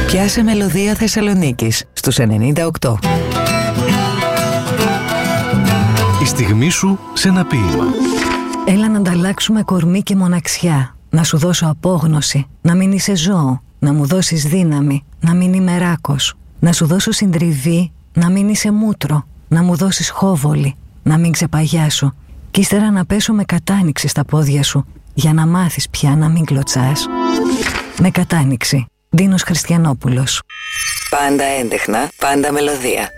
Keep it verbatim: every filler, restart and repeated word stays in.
Πιάσε μελωδία Θεσσαλονίκης στους ενενήντα οκτώ. Η στιγμή σου σε ένα ποίημα. Έλα να ανταλλάξουμε κορμί και μοναξιά. Να σου δώσω απόγνωση. Να μην είσαι ζώο. Να μου δώσεις δύναμη. Να μην είμαι ράκος. Να σου δώσω συντριβή. Να μην είσαι μούτρο. Να μου δώσεις χόβολη. Να μην ξεπαγιάσω. Κι ύστερα να πέσω με κατάνοιξη στα πόδια σου. Για να μάθεις πια να μην κλωτσάς. Με κατάνοιξη. Ντίνος Χριστιανόπουλος. Πάντα έντεχνα, πάντα μελωδία.